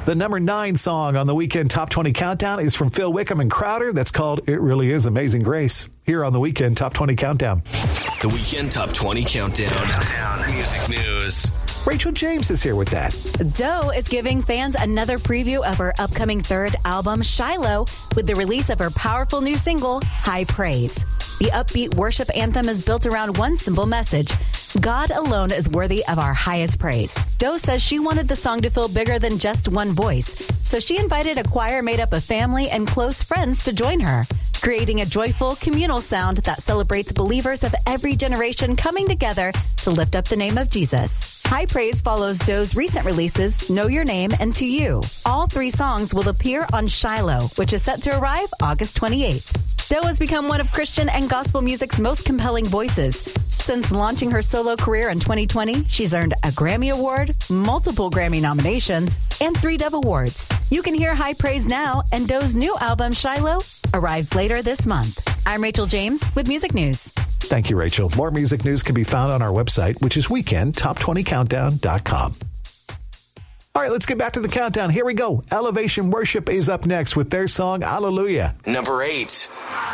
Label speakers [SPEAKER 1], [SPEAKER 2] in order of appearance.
[SPEAKER 1] The number 9 song on the Weekend Top 20 Countdown is from Phil Wickham and Crowder. That's called It Really Is Amazing Grace. Here on the Weekend Top 20 Countdown.
[SPEAKER 2] The Weekend Top 20 Countdown. Music news.
[SPEAKER 1] Rachel James is here with that.
[SPEAKER 3] Doe is giving fans another preview of her upcoming third album, Shiloh, with the release of her powerful new single, High Praise. The upbeat worship anthem is built around one simple message: God alone is worthy of our highest praise. Doe says she wanted the song to feel bigger than just one voice, so she invited a choir made up of family and close friends to join her, creating a joyful, communal sound that celebrates believers of every generation coming together to lift up the name of Jesus. High Praise follows Doe's recent releases, Know Your Name and To You. All 3 songs will appear on Shiloh, which is set to arrive August 28th. Doe has become one of Christian and gospel music's most compelling voices. Since launching her solo career in 2020, she's earned a Grammy Award, multiple Grammy nominations, and 3 Dove Awards. You can hear High Praise now, and Doe's new album, Shiloh, arrives later this month. I'm Rachel James with Music News.
[SPEAKER 1] Thank you, Rachel. More music news can be found on our website, which is weekendtop20countdown.com. All right, let's get back to the countdown. Here we go. Elevation Worship is up next with their song, Hallelujah.
[SPEAKER 2] Number 8.